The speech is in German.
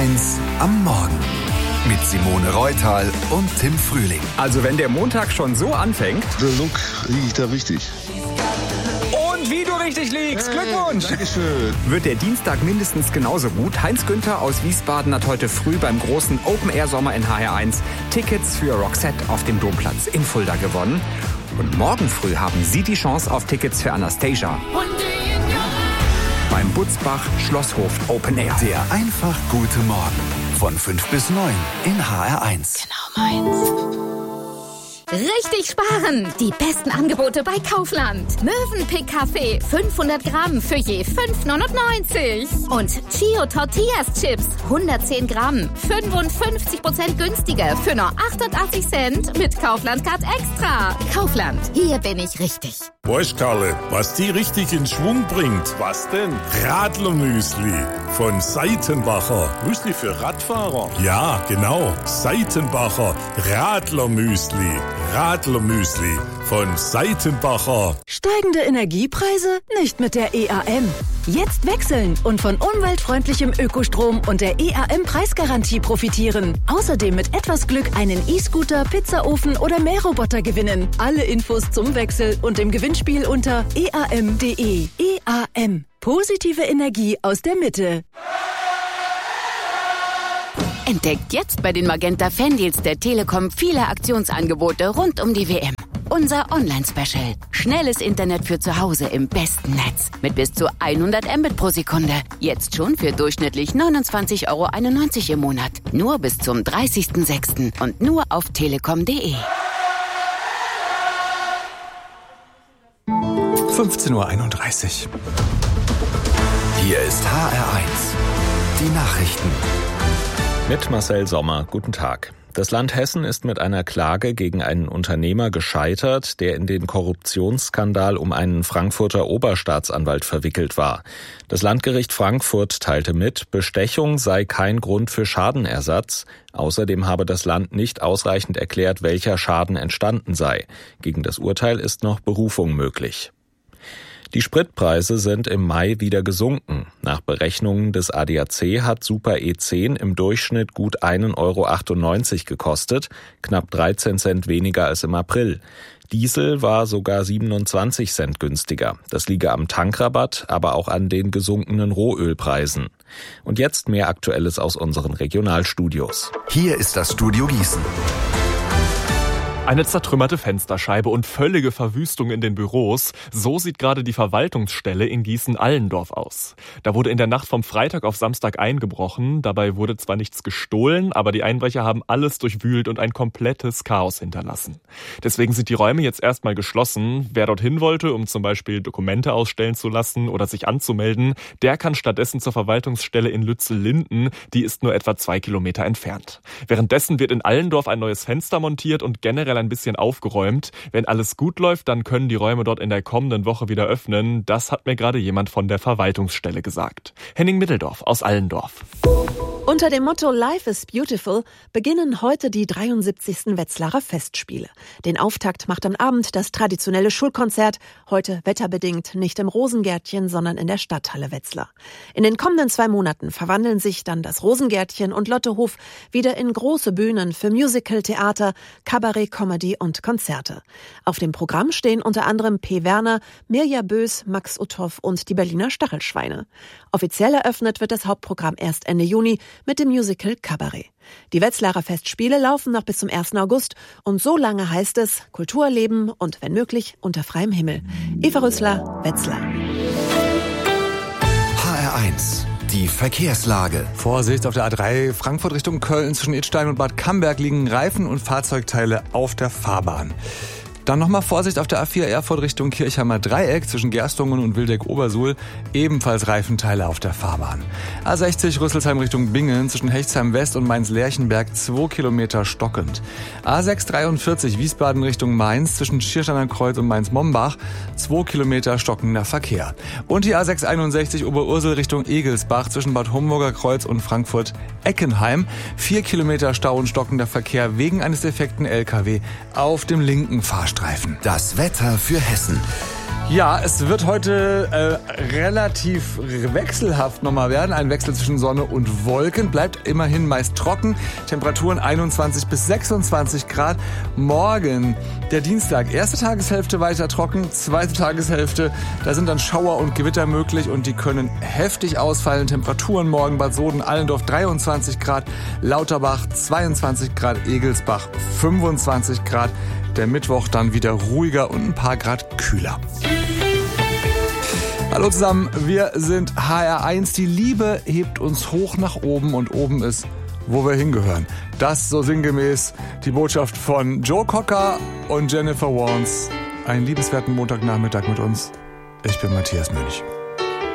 HR1 am Morgen. Mit Simone Reutal und Tim Frühling. Also wenn der Montag schon so anfängt... Der Look liegt da richtig. Und wie du richtig liegst. Glückwunsch. Dankeschön. Wird der Dienstag mindestens genauso gut? Heinz Günther aus Wiesbaden hat heute früh beim großen Open-Air-Sommer in HR1 Tickets für Roxette auf dem Domplatz in Fulda gewonnen. Und morgen früh haben Sie die Chance auf Tickets für Anastasia beim Butzbach Schlosshof Open Air. Der einfach gute Morgen von 5 bis 9 in HR1. Genau meins. Richtig sparen! Die besten Angebote bei Kaufland. Mövenpick Kaffee 500 Gramm für je 5,99. Und Chio Tortillas Chips 110 Gramm 55% günstiger für nur 88 Cent mit Kaufland Card Extra. Kaufland, hier bin ich richtig. Weißt Karle, was die richtig in Schwung bringt? Was denn? Radlermüsli von Seitenbacher. Müsli für Radfahrer? Ja, genau. Seitenbacher Radlermüsli. Radlermüsli von Seitenbacher. Steigende Energiepreise? Nicht mit der EAM. Jetzt wechseln und von umweltfreundlichem Ökostrom und der EAM-Preisgarantie profitieren. Außerdem mit etwas Glück einen E-Scooter, Pizzaofen oder Mähroboter gewinnen. Alle Infos zum Wechsel und dem Gewinnspiel unter eam.de. EAM. Positive Energie aus der Mitte. Entdeckt jetzt bei den Magenta Fandeals der Telekom viele Aktionsangebote rund um die WM. Unser Online-Special. Schnelles Internet für zu Hause im besten Netz. Mit bis zu 100 Mbit pro Sekunde. Jetzt schon für durchschnittlich 29,91 € im Monat. Nur bis zum 30.06. und nur auf telekom.de. 15:31 Uhr. Hier ist HR1. Die Nachrichten. Mit Marcel Sommer, guten Tag. Das Land Hessen ist mit einer Klage gegen einen Unternehmer gescheitert, der in den Korruptionsskandal um einen Frankfurter Oberstaatsanwalt verwickelt war. Das Landgericht Frankfurt teilte mit, Bestechung sei kein Grund für Schadenersatz. Außerdem habe das Land nicht ausreichend erklärt, welcher Schaden entstanden sei. Gegen das Urteil ist noch Berufung möglich. Die Spritpreise sind im Mai wieder gesunken. Nach Berechnungen des ADAC hat Super E10 im Durchschnitt gut 1,98 € gekostet, knapp 13 Cent weniger als im April. Diesel war sogar 27 Cent günstiger. Das liege am Tankrabatt, aber auch an den gesunkenen Rohölpreisen. Und jetzt mehr Aktuelles aus unseren Regionalstudios. Hier ist das Studio Gießen. Eine zertrümmerte Fensterscheibe und völlige Verwüstung in den Büros. So sieht gerade die Verwaltungsstelle in Gießen-Allendorf aus. Da wurde in der Nacht vom Freitag auf Samstag eingebrochen. Dabei wurde zwar nichts gestohlen, aber die Einbrecher haben alles durchwühlt und ein komplettes Chaos hinterlassen. Deswegen sind die Räume jetzt erstmal geschlossen. Wer dorthin wollte, um zum Beispiel Dokumente ausstellen zu lassen oder sich anzumelden, der kann stattdessen zur Verwaltungsstelle in Lützel-Linden. Die ist nur etwa 2 Kilometer entfernt. Währenddessen wird in Allendorf ein neues Fenster montiert und generell ein bisschen aufgeräumt. Wenn alles gut läuft, dann können die Räume dort in der kommenden Woche wieder öffnen. Das hat mir gerade jemand von der Verwaltungsstelle gesagt. Henning Mitteldorf aus Allendorf. Unter dem Motto Life is Beautiful beginnen heute die 73. Wetzlarer Festspiele. Den Auftakt macht am Abend das traditionelle Schulkonzert, heute wetterbedingt nicht im Rosengärtchen, sondern in der Stadthalle Wetzlar. In den kommenden 2 Monaten verwandeln sich dann das Rosengärtchen und Lottehof wieder in große Bühnen für Musical, Theater, Kabarett, Comedy und Konzerte. Auf dem Programm stehen unter anderem P. Werner, Mirja Bös, Max Uthoff und die Berliner Stachelschweine. Offiziell eröffnet wird das Hauptprogramm erst Ende Juni mit dem Musical Kabarett. Die Wetzlarer Festspiele laufen noch bis zum 1. August und so lange heißt es Kultur erleben und wenn möglich unter freiem Himmel. Eva Rüssler, Wetzlar. HR1. Die Verkehrslage. Vorsicht auf der A3 Frankfurt Richtung Köln. Zwischen Idstein und Bad Camberg liegen Reifen und Fahrzeugteile auf der Fahrbahn. Dann nochmal Vorsicht auf der A4 Erfurt Richtung Kirchheimer Dreieck zwischen Gerstungen und Wildeck-Obersuhl. Ebenfalls Reifenteile auf der Fahrbahn. A60 Rüsselsheim Richtung Bingen zwischen Hechtsheim West und Mainz-Lerchenberg 2 Kilometer stockend. A643 Wiesbaden Richtung Mainz zwischen Schiersteiner Kreuz und Mainz-Mombach 2 Kilometer stockender Verkehr. Und die A661 Oberursel Richtung Egelsbach zwischen Bad Homburger Kreuz und Frankfurt-Eckenheim 4 Kilometer Stau und stockender Verkehr wegen eines defekten LKW auf dem linken Fahrstreifen. Das Wetter für Hessen. Ja, es wird heute relativ wechselhaft nochmal werden. Ein Wechsel zwischen Sonne und Wolken. Bleibt immerhin meist trocken. Temperaturen 21 bis 26 Grad. Morgen, der Dienstag, erste Tageshälfte weiter trocken. Zweite Tageshälfte, da sind dann Schauer und Gewitter möglich und die können heftig ausfallen. Temperaturen morgen Bad Soden, Allendorf 23 Grad. Lauterbach 22 Grad. Egelsbach 25 Grad. Der Mittwoch dann wieder ruhiger und ein paar Grad kühler. Hallo zusammen, wir sind HR1. Die Liebe hebt uns hoch nach oben und oben ist, wo wir hingehören. Das so sinngemäß die Botschaft von Joe Cocker und Jennifer Warnes. Einen liebenswerten Montagnachmittag mit uns. Ich bin Matthias Mönch.